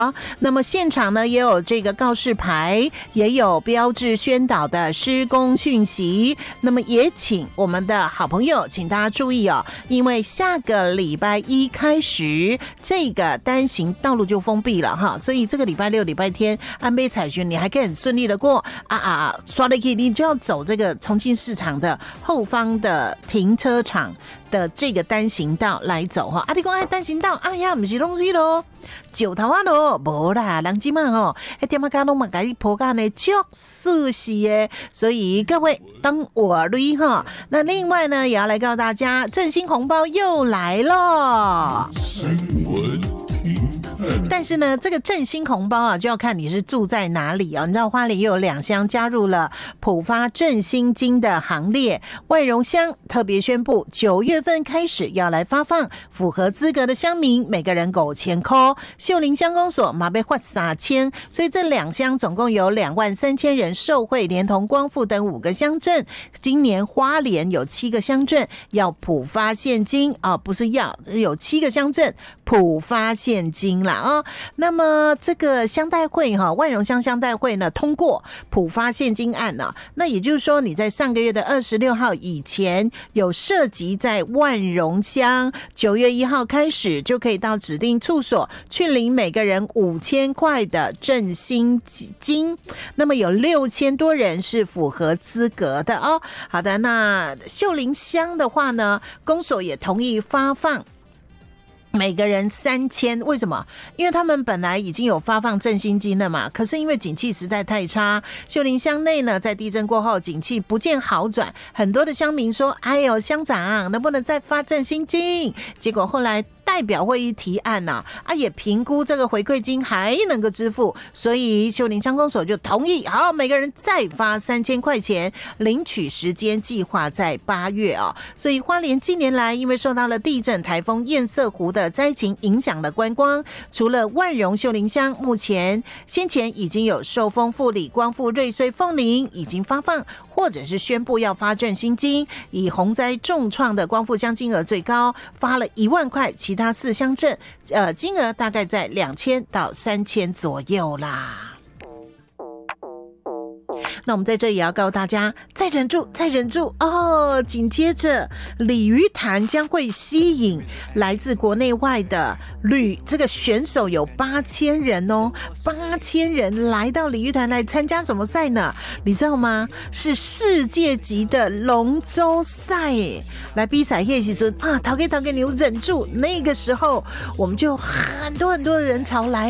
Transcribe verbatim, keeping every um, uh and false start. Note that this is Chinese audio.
那么现场呢也有这个告示牌，也有标志宣导的施工讯息。那么也请我们的好朋友，请大家注意哦，因为下个礼拜一开始，这个单行道路就封闭了哈，所以这个礼拜六、礼拜天安倍采巡，你还可以很顺利的过啊啊，刷了可以，你就要走这个重庆市场的后方的停车场的这个单行道来走哈。啊，你讲哎单行道，哎呀，不是弄水咯。石头啊咯，无啦，人即嘛吼，迄点啊甲拢嘛甲你铺干呢，足舒适的，所以各位等我累哈。那另外呢，也要来告诉大家，振兴红包又来了。但是呢，这个振兴红包啊，就要看你是住在哪里啊。你知道花莲又有两乡加入了普发振兴金的行列，万荣乡特别宣布，九月份开始要来发放符合资格的乡民，每个人五千块。秀林乡公所马被发三千，所以这两乡总共有两万三千人受惠，连同光复等五个乡镇。今年花莲有七个乡镇要普发现金啊，不是要有七个乡镇普发现金啦啊。那么这个乡代会哈，万荣乡乡代会呢通过普发现金案呢、啊，那也就是说你在上个月的二十六号以前有涉及在万荣乡，九月一号开始就可以到指定处所去领每个人五千块的振兴金，那么有六千多人是符合资格的哦。好的，那秀林乡的话呢，公所也同意发放每个人三千，为什么？因为他们本来已经有发放振兴金了嘛，可是因为景气实在太差，秀林乡内呢，在地震过后景气不见好转，很多的乡民说：“哎呦，乡长能不能再发振兴金？”结果后来代表会议提案呐、啊，啊也评估这个回馈金还能够支付，所以秀林乡公所就同意，好，每个人再发三千块钱，领取时间计划在八月啊。所以花莲近年来因为受到了地震、台风、堰塞湖的灾情影响了观光，除了万荣秀林乡，目前先前已经有寿丰、富里、光复、瑞穗、凤林已经发放或者是宣布要发振兴金，以洪灾重创的光复乡金额最高，发了一万块，其他四乡镇呃金额大概在两千到三千左右啦。那我们在这里也要告诉大家，再忍住，再忍住哦！紧接着，鲤鱼潭将会吸引来自国内外的旅这个选手有八千人哦，八千人来到鲤鱼潭来参加什么赛呢？你知道吗？是世界级的龙舟赛耶！来比赛的时候啊，陶给陶给你忍住，那个时候我们就很多很多的人潮来。